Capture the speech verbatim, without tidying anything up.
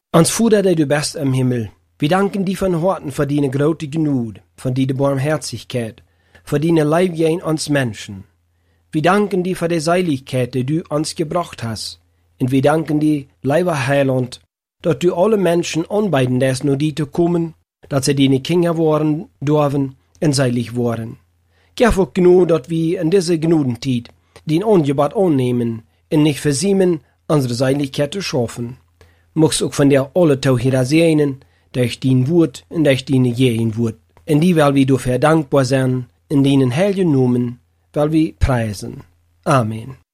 Ons Vater, der du bist im Himmel, wir danken dir von Herzen für deine große Gnade, für deine Barmherzigkeit, für deine Liebe in uns Menschen. Wir danken dir für die Seiligkeit, die du uns gebracht hast. Und wir danken dir, lieber Heiland, dass du alle Menschen anbieten lässt, nur die zu kommen, dass sie deine Kinder waren, dürfen und seilig waren. Gib auch Gnade, dass wir in dieser Gnadenzeit den Angebot annehmen und nicht versäumen, unsere Seiligkeit zu schaffen. Mocht's auch von der alle Tauchira sehen, durch dein Wort und durch deine Gehen Wort. In die weil wir dafür dankbar sein, in deinen heiligen Namen, weil wir preisen. Amen.